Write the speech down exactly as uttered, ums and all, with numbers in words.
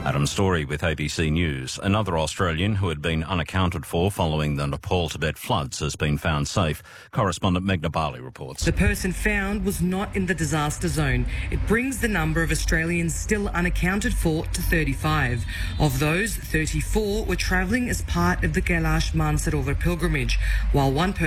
Adam Story with A B C News. Another Australian who had been unaccounted for following the Nepal-Tibet floods has been found safe. Correspondent Meghna Bali reports. The person found was not in the disaster zone. It brings the number of Australians still unaccounted for to thirty-five. Of those, thirty-four were travelling as part of the Kailash Mansarovar pilgrimage, while one person